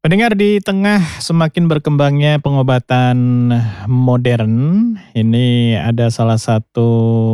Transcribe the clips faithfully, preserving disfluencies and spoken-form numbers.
Pendengar, di tengah semakin berkembangnya pengobatan modern, ini ada salah satu,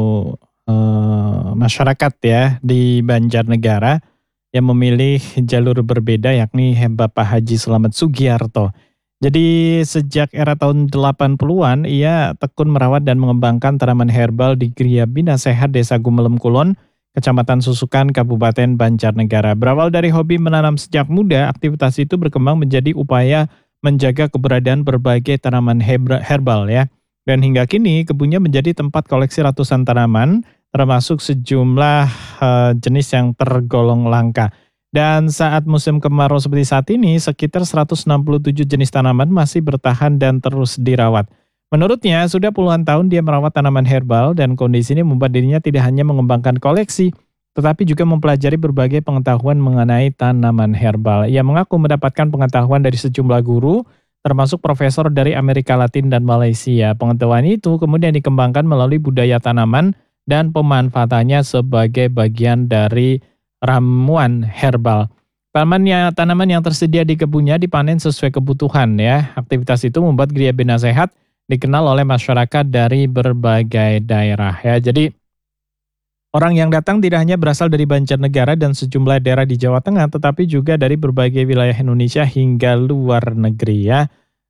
eee, masyarakat ya di Banjarnegara yang memilih jalur berbeda yakni he Bapak Haji Slamet Sugiarto. Jadi sejak era tahun delapan puluhan ia tekun merawat dan mengembangkan tanaman herbal di Gria Bina Sehat Desa Gumelem Kulon, Kecamatan Susukan, Kabupaten Banjarnegara. Berawal dari hobi menanam sejak muda, aktivitas itu berkembang menjadi upaya menjaga keberadaan berbagai tanaman hebra- herbal ya. Dan hingga kini kebunnya menjadi tempat koleksi ratusan tanaman, termasuk sejumlah eh, jenis yang tergolong langka. Dan saat musim kemarau seperti saat ini, sekitar seratus enam puluh tujuh jenis tanaman masih bertahan dan terus dirawat. Menurutnya, sudah puluhan tahun dia merawat tanaman herbal dan kondisi ini membuat dirinya tidak hanya mengembangkan koleksi, tetapi juga mempelajari berbagai pengetahuan mengenai tanaman herbal. Ia mengaku mendapatkan pengetahuan dari sejumlah guru, termasuk profesor dari Amerika Latin dan Malaysia. Pengetahuan itu kemudian dikembangkan melalui budaya tanaman dan pemanfaatannya sebagai bagian dari ramuan herbal. Tanamannya, tanaman yang tersedia di kebunnya dipanen sesuai kebutuhan ya. Aktivitas itu membuat Gria Bina Sehat dikenal oleh masyarakat dari berbagai daerah ya. Jadi orang yang datang tidak hanya berasal dari Banjarnegara dan sejumlah daerah di Jawa Tengah, tetapi juga dari berbagai wilayah Indonesia hingga luar negeri ya.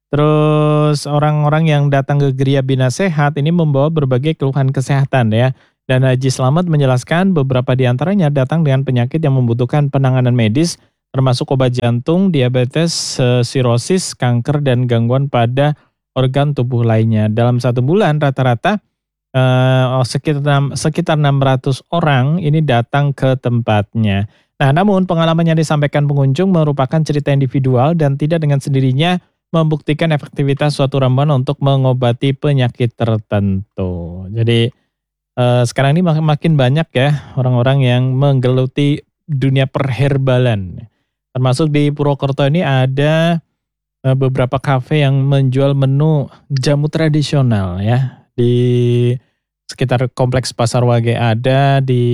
Terus orang-orang yang datang ke Gria Bina Sehat ini membawa berbagai keluhan kesehatan ya. Dan Haji Slamet menjelaskan beberapa di antaranya datang dengan penyakit yang membutuhkan penanganan medis, termasuk obat jantung, diabetes, eh, sirosis, kanker, dan gangguan pada organ tubuh lainnya. Dalam satu bulan rata-rata eh, oh, sekitar, enam- sekitar enam ratus orang ini datang ke tempatnya. Nah, namun pengalaman yang disampaikan pengunjung merupakan cerita individual dan tidak dengan sendirinya membuktikan efektivitas suatu ramuan untuk mengobati penyakit tertentu. Jadi eh, sekarang ini mak- makin banyak ya orang-orang yang menggeluti dunia perherbalan. Termasuk di Purwokerto ini ada eh, beberapa kafe yang menjual menu jamu tradisional ya. Di sekitar kompleks Pasar Wage ada, di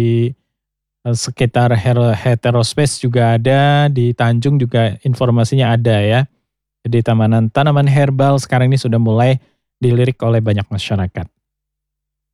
eh, sekitar Her- Heterospace juga ada, di Tanjung juga informasinya ada ya. Jadi tanaman tanaman herbal sekarang ini sudah mulai dilirik oleh banyak masyarakat.